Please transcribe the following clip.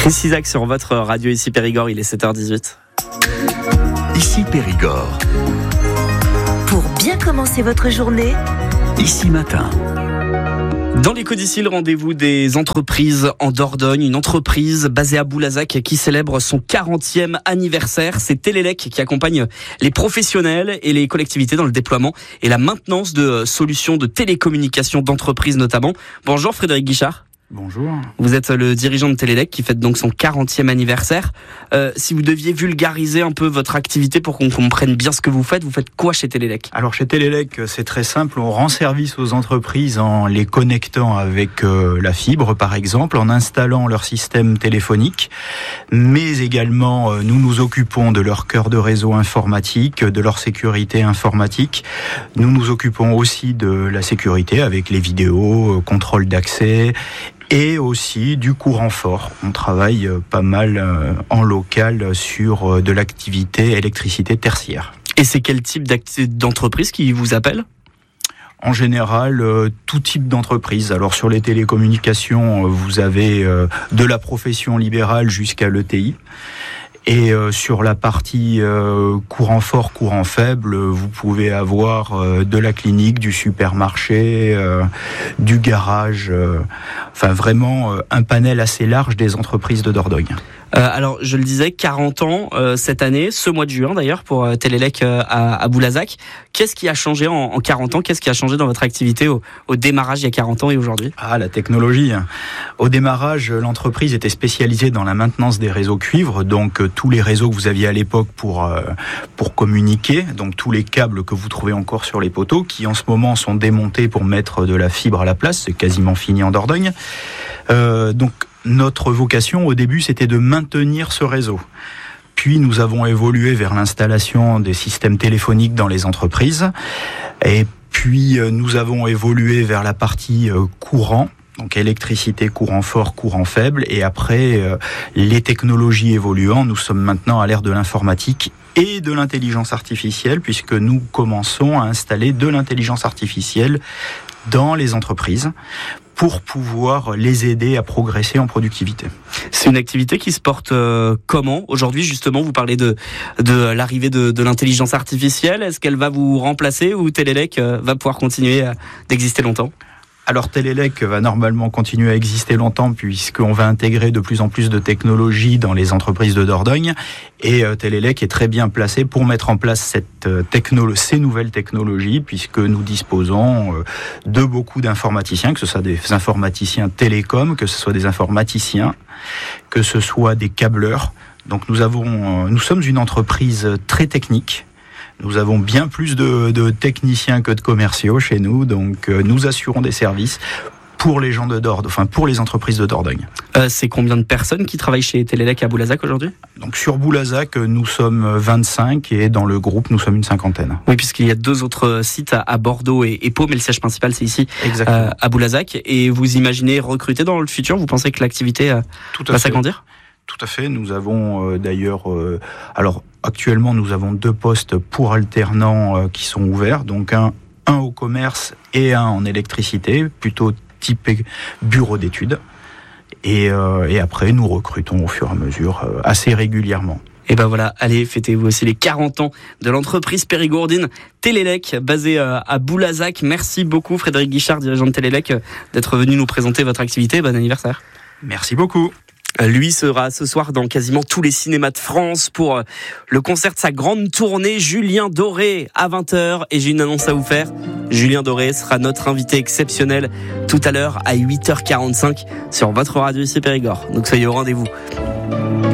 Chris Isaak sur votre radio ici Périgord, il est 7h18. Ici Périgord. Pour bien commencer votre journée, Ici Matin. Dans les codicils, rendez-vous des entreprises en Dordogne, une entreprise basée à Boulazac qui célèbre son 40e anniversaire. C'est Télélec qui accompagne les professionnels et les collectivités dans le déploiement et la maintenance de solutions de télécommunications d'entreprises notamment. Bonjour Frédéric Guichard. Bonjour. Vous êtes le dirigeant de Télélec qui fête donc son 40e anniversaire. Si vous deviez vulgariser un peu votre activité pour qu'on comprenne bien ce que vous faites quoi chez Télélec ? Alors chez Télélec, c'est très simple. On rend service aux entreprises en les connectant avec la fibre, par exemple, en installant leur système téléphonique. Mais également, nous nous occupons de leur cœur de réseau informatique, de leur sécurité informatique. Nous nous occupons aussi de la sécurité avec les vidéos, contrôle d'accès. Et aussi du courant fort. On travaille pas mal en local sur de l'activité électricité tertiaire. Et c'est quel type d'entreprise qui vous appelle ? En général, tout type d'entreprise. Alors sur les télécommunications, vous avez de la profession libérale jusqu'à l'ETI. Et sur la partie courant fort, courant faible, vous pouvez avoir de la clinique, du supermarché, du garage, enfin vraiment un panel assez large des entreprises de Dordogne. Alors, je le disais, 40 ans cette année, ce mois de juin d'ailleurs, pour Télélec à Boulazac. Qu'est-ce qui a changé en 40 ans ? Qu'est-ce qui a changé dans votre activité au démarrage il y a 40 ans et aujourd'hui ? Ah, la technologie. Au démarrage, l'entreprise était spécialisée dans la maintenance des réseaux cuivre, donc tous les réseaux que vous aviez à l'époque pour communiquer, donc tous les câbles que vous trouvez encore sur les poteaux, qui en ce moment sont démontés pour mettre de la fibre à la place, c'est quasiment fini en Dordogne. Donc, notre vocation au début, c'était de maintenir ce réseau. Puis nous avons évolué vers l'installation des systèmes téléphoniques dans les entreprises. Et puis nous avons évolué vers la partie courant, donc électricité, courant fort, courant faible. Et après, les technologies évoluant, nous sommes maintenant à l'ère de l'informatique et de l'intelligence artificielle, puisque nous commençons à installer de l'intelligence artificielle dans les entreprises pour pouvoir les aider à progresser en productivité. C'est une activité qui se porte comment ? Aujourd'hui, justement, vous parlez de l'arrivée de l'intelligence artificielle. Est-ce qu'elle va vous remplacer ou Télélec va pouvoir continuer d'exister longtemps ? Alors Télélec va normalement continuer à exister longtemps puisqu'on va intégrer de plus en plus de technologies dans les entreprises de Dordogne et Télélec est très bien placé pour mettre en place ces nouvelles technologies puisque nous disposons de beaucoup d'informaticiens, que ce soit des informaticiens télécoms, que ce soit des informaticiens, que ce soit des câbleurs. Donc nous sommes une entreprise très technique. Nous avons bien plus de techniciens que de commerciaux chez nous, donc nous assurons des services pour les gens de Dordogne, enfin pour les entreprises de Dordogne. C'est combien de personnes qui travaillent chez Télélec à Boulazac aujourd'hui ? Donc sur Boulazac, nous sommes 25 et dans le groupe, nous sommes une cinquantaine. Oui, puisqu'il y a 2 autres sites à Bordeaux et Pau, mais le siège principal c'est ici à Boulazac. Et vous imaginez recruter dans le futur ? Vous pensez que l'activité va s'agrandir ? Tout à fait. Nous avons d'ailleurs... alors actuellement, nous avons 2 postes pour alternants qui sont ouverts. Donc un au commerce et un en électricité, plutôt typé bureau d'études. Et après, nous recrutons au fur et à mesure assez régulièrement. Et ben voilà, allez, fêtez-vous aussi les 40 ans de l'entreprise périgourdine Télélec, basée à Boulazac. Merci beaucoup Frédéric Guichard, dirigeant de Télélec, d'être venu nous présenter votre activité. Bon anniversaire. Merci beaucoup. Lui sera ce soir dans quasiment tous les cinémas de France pour le concert de sa grande tournée Julien Doré à 20h. Et j'ai une annonce à vous faire. Julien Doré sera notre invité exceptionnel tout à l'heure à 8h45 sur votre radio ici Périgord. Donc soyez au rendez-vous.